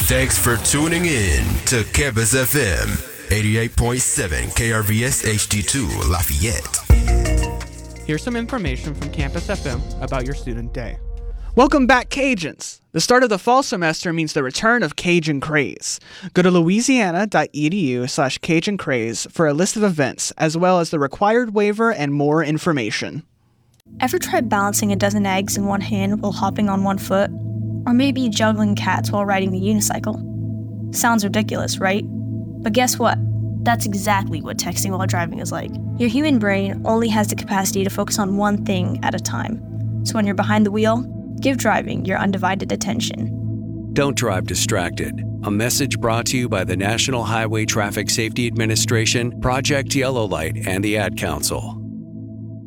Thanks for tuning in to Campus FM 88.7 KRVS HD2 Lafayette. Here's some information from Campus FM about your student day. Welcome back, Cajuns! The start of the fall semester means the return of Cajun Craze. Go to louisiana.edu/Cajun Craze for a list of events, as well as the required waiver and more information. Ever tried balancing a dozen eggs in one hand while hopping on one foot? Or maybe juggling cats while riding the unicycle? Sounds ridiculous, right? But guess what? That's exactly what texting while driving is like. Your human brain only has the capacity to focus on one thing at a time. So when you're behind the wheel, give driving your undivided attention. Don't drive distracted. A message brought to you by the National Highway Traffic Safety Administration, Project Yellow Light, and the Ad Council.